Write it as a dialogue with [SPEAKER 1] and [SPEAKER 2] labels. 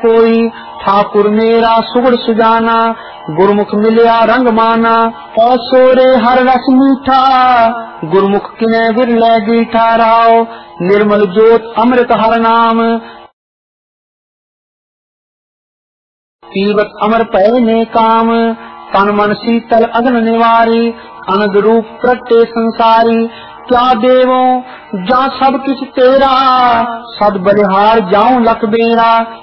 [SPEAKER 1] कोई, ठाकुर मेरा सुगड़ सुजाना, गुरमुख मिलिया रंग माना। ऐसो रे हर रस मीठा, गुरमुख किने विरले गीठा राव। निर्मल ज्योत अमृत हर नाम, पीवत अमर पय ने काम। तन मन शीतल अग्न निवारी, अनंद रूप प्रगटे संसारी। क्या देवो जा सब किछ तेरा, सद बलिहार जाऊं लख बेरा।